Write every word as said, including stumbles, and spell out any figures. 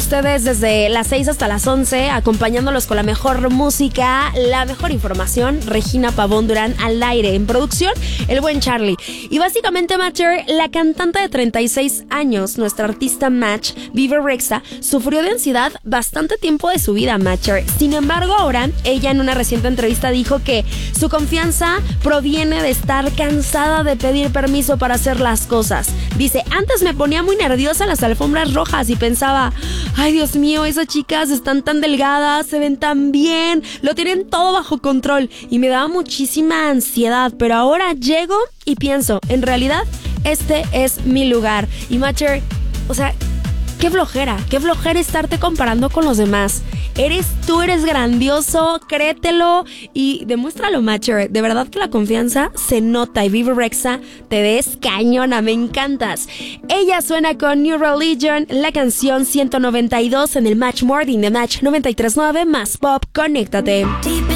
ustedes desde las seis hasta las once, acompañándolos con la mejor música, la mejor información. Regina Pavón Durán al aire. En producción, el buen Charlie. Y básicamente, Matcher, la cantante de treinta y seis años, nuestra artista Match, Bebe Rexha, sufrió de ansiedad bastante tiempo de su vida, Matcher. Sin embargo, ahora, ella en una reciente entrevista dijo que su confianza proviene de estar cansada de pedir permiso para hacer las cosas. Dice, antes me ponía muy nerviosa en las alfombras rojas y pensaba, ay Dios mío, esas chicas están tan delgadas, se ven tan bien, lo tienen todo bajo control y me daba muchísima ansiedad, pero ahora llego y pienso, en realidad, este es mi lugar. Y Matcher, o sea, qué flojera, qué flojera estarte comparando con los demás. Eres tú, eres grandioso, créetelo y demuéstralo, Matcher. De verdad que la confianza se nota y Bebe Rexha, te ves cañona, me encantas. Ella suena con New Religion, la canción ciento noventa y dos en el Match Morning de Match noventa y tres punto nueve más Pop. Conéctate.